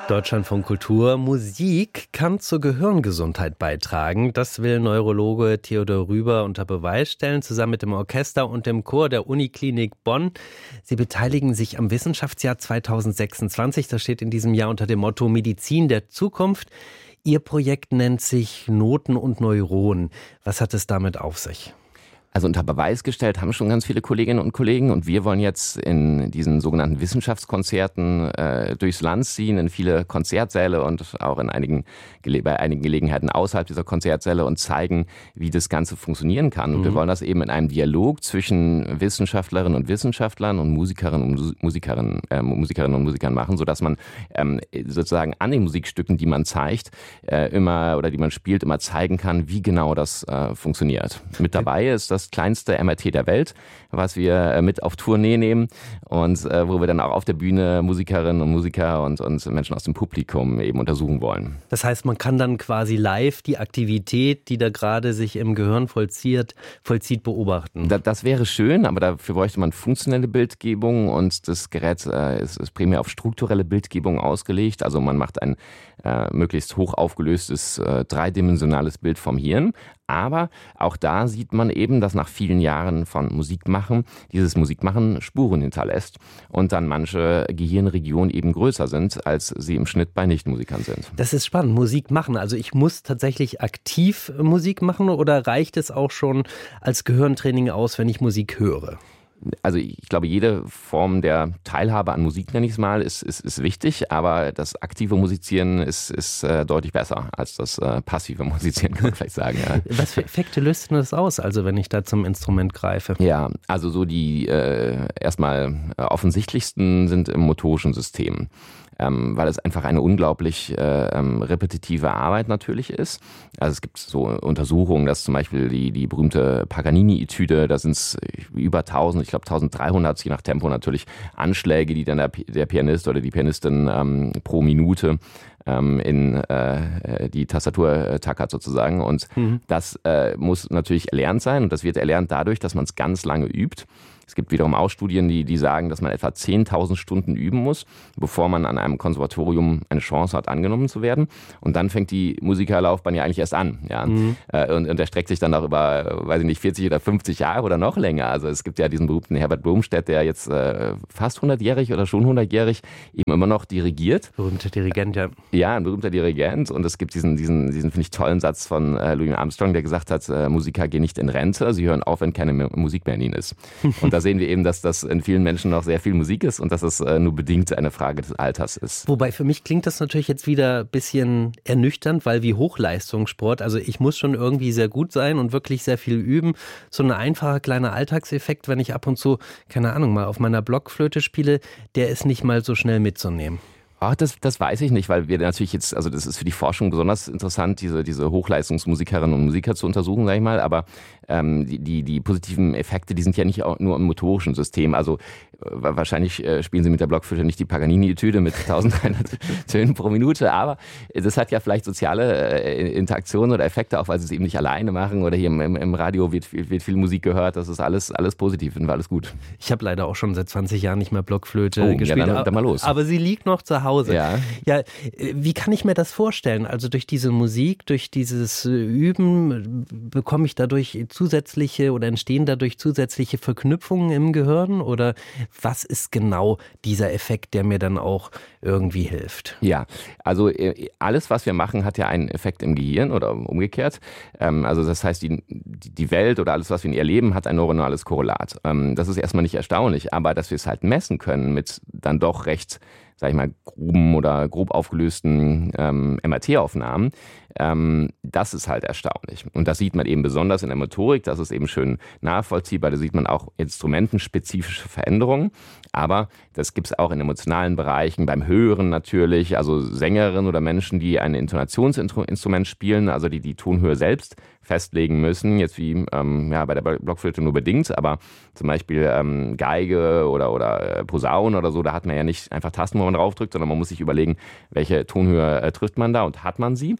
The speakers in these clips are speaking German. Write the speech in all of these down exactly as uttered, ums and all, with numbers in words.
Deutschlandfunk Kultur. Musik kann zur Gehirngesundheit beitragen. Das will Neurologe Theodor Rüber unter Beweis stellen, zusammen mit dem Orchester und dem Chor der Uniklinik Bonn. Sie beteiligen sich am Wissenschaftsjahr zweitausendsechsundzwanzig. Das steht in diesem Jahr unter dem Motto Medizin der Zukunft. Ihr Projekt nennt sich Noten und Neuronen. Was hat es damit auf sich? Also unter Beweis gestellt haben schon ganz viele Kolleginnen und Kollegen und wir wollen jetzt in diesen sogenannten Wissenschaftskonzerten äh, durchs Land ziehen, in viele Konzertsäle und auch in einigen, bei einigen Gelegenheiten außerhalb dieser Konzertsäle und zeigen, wie das Ganze funktionieren kann. Und mhm. wir wollen das eben in einem Dialog zwischen Wissenschaftlerinnen und Wissenschaftlern und Musikerinnen und Musikerinnen, äh, Musikerinnen und Musikern machen, sodass man ähm, sozusagen an den Musikstücken, die man zeigt, äh, immer oder die man spielt, immer zeigen kann, wie genau das äh, funktioniert. Mit dabei ist das Das kleinste M R T der Welt, was wir mit auf Tournee nehmen und äh, wo wir dann auch auf der Bühne Musikerinnen und Musiker und, und Menschen aus dem Publikum eben untersuchen wollen. Das heißt, man kann dann quasi live die Aktivität, die da gerade sich im Gehirn vollzieht, vollzieht beobachten. Da, das wäre schön, aber dafür bräuchte man funktionelle Bildgebung und das Gerät äh, ist, ist primär auf strukturelle Bildgebung ausgelegt. Also man macht ein äh, möglichst hoch aufgelöstes äh, dreidimensionales Bild vom Hirn. Aber auch da sieht man eben, dass nach vielen Jahren von Musikmachen dieses Musikmachen Spuren hinterlässt und dann manche Gehirnregionen eben größer sind, als sie im Schnitt bei Nichtmusikern sind. Das ist spannend, Musik machen. Also ich muss tatsächlich aktiv Musik machen oder reicht es auch schon als Gehirntraining aus, wenn ich Musik höre? Also ich glaube, jede Form der Teilhabe an Musik, nenne ich es mal, ist, ist, ist wichtig, aber das aktive Musizieren ist, ist äh, deutlich besser als das äh, passive Musizieren, kann man vielleicht sagen. Ja. Was für Effekte löst denn das aus, also wenn ich da zum Instrument greife? Ja, also so die äh, erstmal offensichtlichsten sind im motorischen System. Ähm, weil es einfach eine unglaublich äh, ähm, repetitive Arbeit natürlich ist. Also es gibt so Untersuchungen, dass zum Beispiel die, die berühmte Paganini-Etüde, da sind es über tausend, ich glaube tausenddreihundert, je nach Tempo natürlich, Anschläge, die dann der, der Pianist oder die Pianistin ähm, pro Minute ähm, in äh, die Tastatur tackert sozusagen. Und mhm. das äh, muss natürlich erlernt sein und das wird erlernt dadurch, dass man es ganz lange übt. Es gibt wiederum auch Studien, die, die sagen, dass man etwa zehntausend Stunden üben muss, bevor man an einem Konservatorium eine Chance hat, angenommen zu werden. Und dann fängt die Musikerlaufbahn ja eigentlich erst an. Ja? Mhm. Und, und der streckt sich dann auch über, weiß ich nicht, vierzig oder fünfzig Jahre oder noch länger. Also es gibt ja diesen berühmten Herbert Blomstedt, der jetzt äh, fast hundertjährig oder schon hundertjährig eben immer noch dirigiert. Berühmter Dirigent, ja. Ja, ein berühmter Dirigent. Und es gibt diesen, diesen, diesen finde ich, tollen Satz von äh, Louis Armstrong, der gesagt hat, äh, Musiker gehen nicht in Rente, sie hören auf, wenn keine Musik mehr in ihnen ist. Und da sehen wir eben, dass das in vielen Menschen noch sehr viel Musik ist und dass es äh, nur bedingt eine Frage des Alters ist. Wobei für mich klingt das natürlich jetzt wieder ein bisschen ernüchternd, weil wie Hochleistungssport, also ich muss schon irgendwie sehr gut sein und wirklich sehr viel üben. So ein einfacher kleiner Alltagseffekt, wenn ich ab und zu, keine Ahnung, mal auf meiner Blockflöte spiele, der ist nicht mal so schnell mitzunehmen. Ach, das, das weiß ich nicht, weil wir natürlich jetzt, also das ist für die Forschung besonders interessant, diese, diese Hochleistungsmusikerinnen und Musiker zu untersuchen, sag ich mal, aber ähm, die, die, die positiven Effekte, die sind ja nicht auch nur im motorischen System, also äh, wahrscheinlich äh, spielen sie mit der Blockflöte nicht die Paganini-Etüde mit tausenddreihundert Tönen pro Minute, aber das hat ja vielleicht soziale äh, Interaktionen oder Effekte, auch weil sie es eben nicht alleine machen oder hier im, im, im Radio wird, wird viel Musik gehört, das ist alles, alles positiv und alles gut. Ich habe leider auch schon seit zwanzig Jahren nicht mehr Blockflöte oh, gespielt, ja, dann, dann mal los. Aber sie liegt noch zu Hause. Ja. ja, wie kann ich mir das vorstellen? Also durch diese Musik, durch dieses Üben, bekomme ich dadurch zusätzliche oder entstehen dadurch zusätzliche Verknüpfungen im Gehirn? Oder was ist genau dieser Effekt, der mir dann auch irgendwie hilft? Ja, also alles, was wir machen, hat ja einen Effekt im Gehirn oder umgekehrt. Also das heißt, die, die Welt oder alles, was wir in ihr leben, hat ein neuronales Korrelat. Das ist erstmal nicht erstaunlich, aber dass wir es halt messen können mit dann doch recht, sag ich mal, groben oder grob aufgelösten ähm, M R T-Aufnahmen, ähm, das ist halt erstaunlich. Und das sieht man eben besonders in der Motorik, das ist eben schön nachvollziehbar, da sieht man auch instrumentenspezifische Veränderungen, aber das gibt es auch in emotionalen Bereichen, beim Hören natürlich, also Sängerinnen oder Menschen, die ein Intonationsinstrument spielen, also die die Tonhöhe selbst festlegen müssen, jetzt wie ähm, ja, bei der Blockflöte nur bedingt, aber zum Beispiel ähm, Geige oder, oder äh, Posaune oder so, da hat man ja nicht einfach Tasten, wo man draufdrückt, sondern man muss sich überlegen, welche Tonhöhe äh, trifft man da und hat man sie. Die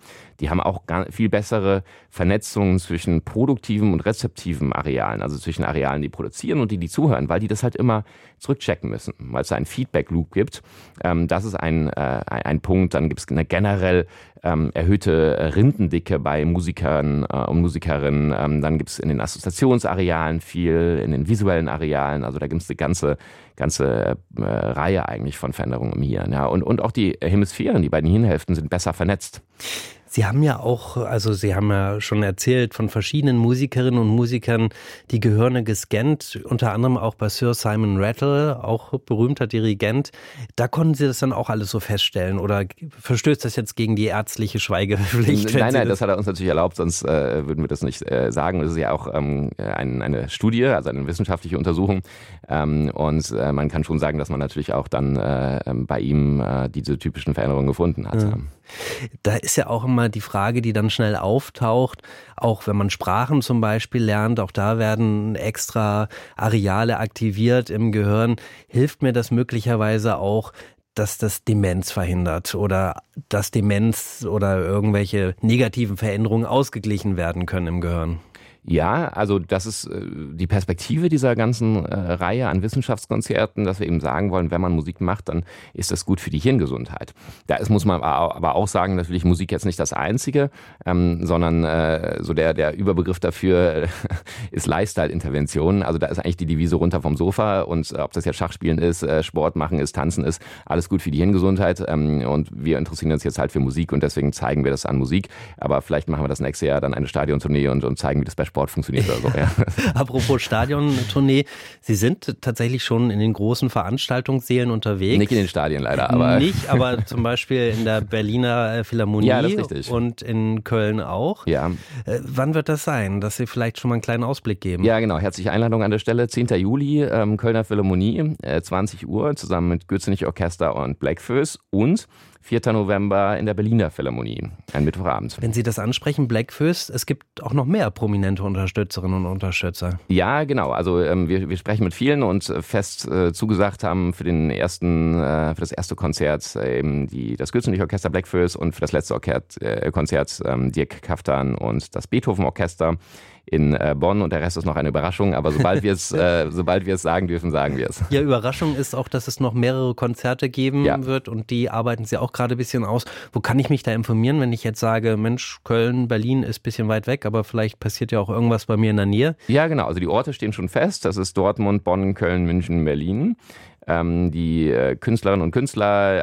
Die haben auch viel bessere Vernetzungen zwischen produktiven und rezeptiven Arealen, also zwischen Arealen, die produzieren und die, die zuhören, weil die das halt immer zurückchecken müssen, weil es da einen Feedback-Loop gibt. Ähm, das ist ein, äh, ein Punkt. Dann gibt es eine generell ähm, erhöhte Rindendicke bei Musikern äh, und Musikerinnen. Ähm, dann gibt es in den Assoziationsarealen viel, in den visuellen Arealen. Also da gibt es eine ganze, ganze äh, Reihe eigentlich von Veränderungen im Hirn. Ja. Und, und auch die Hemisphären, die beiden Hirnhälften sind besser vernetzt. Sie haben ja auch, also Sie haben ja schon erzählt von verschiedenen Musikerinnen und Musikern, die Gehirne gescannt, unter anderem auch bei Sir Simon Rattle, auch berühmter Dirigent. Da konnten Sie das dann auch alles so feststellen oder verstößt das jetzt gegen die ärztliche Schweigepflicht? Nein, nein, das hat er uns natürlich erlaubt, sonst äh, würden wir das nicht äh, sagen. Das ist ja auch ähm, ein, eine Studie, also eine wissenschaftliche Untersuchung ähm, und äh, man kann schon sagen, dass man natürlich auch dann äh, bei ihm äh, diese typischen Veränderungen gefunden hat. Ja. Da ist ja auch immer die Frage, die dann schnell auftaucht, auch wenn man Sprachen zum Beispiel lernt, auch da werden extra Areale aktiviert im Gehirn. Hilft mir das möglicherweise auch, dass das Demenz verhindert oder dass Demenz oder irgendwelche negativen Veränderungen ausgeglichen werden können im Gehirn? Ja, also das ist äh, die Perspektive dieser ganzen äh, Reihe an Wissenschaftskonzerten, dass wir eben sagen wollen, wenn man Musik macht, dann ist das gut für die Hirngesundheit. Da ist, muss man aber auch sagen, natürlich Musik jetzt nicht das Einzige, ähm, sondern äh, so der, der Überbegriff dafür äh, ist Lifestyle-Intervention. Also da ist eigentlich die Devise runter vom Sofa und äh, ob das jetzt Schachspielen ist, äh, Sport machen ist, Tanzen ist, alles gut für die Hirngesundheit. Ähm, und wir interessieren uns jetzt halt für Musik und deswegen zeigen wir das an Musik. Aber vielleicht machen wir das nächste Jahr dann eine Stadiontournee und, und zeigen, wie das bei Sport funktioniert oder so. Ja. Apropos Stadiontournee, Sie sind tatsächlich schon in den großen Veranstaltungssälen unterwegs. Nicht in den Stadien leider, aber... Nicht, aber zum Beispiel in der Berliner Philharmonie ja, das ist richtig. Und in Köln auch. Ja. Äh, wann wird das sein, dass Sie vielleicht schon mal einen kleinen Ausblick geben? Ja, genau. Herzliche Einladung an der Stelle. zehnten Juli, ähm, Kölner Philharmonie, äh, zwanzig Uhr, zusammen mit Gürzenich Orchester und Bläckfürs und vierten November in der Berliner Philharmonie, ein Mittwochabend. Wenn Sie das ansprechen, Bläckfürs, es gibt auch noch mehr prominente Unterstützerinnen und Unterstützer. Ja, genau. Also ähm, wir, wir sprechen mit vielen und fest äh, zugesagt haben für den ersten, äh, für das erste Konzert äh, eben die, das Gürzenich Orchester Bläckfürs und für das letzte Orchert, äh, Konzert ähm, Dirk Kaftan und das Beethoven Orchester in äh, Bonn und der Rest ist noch eine Überraschung, aber sobald wir es äh, sobald wir es sagen dürfen, sagen wir es. Ja, Überraschung ist auch, dass es noch mehrere Konzerte geben ja. wird und die arbeiten Sie auch gerade ein bisschen aus. Wo kann ich mich da informieren, wenn ich jetzt sage, Mensch, Köln, Berlin ist ein bisschen weit weg, aber vielleicht passiert ja auch irgendwas bei mir in der Nähe? Ja, genau. Also die Orte stehen schon fest. Das ist Dortmund, Bonn, Köln, München, Berlin. Ähm, die äh, Künstlerinnen und Künstler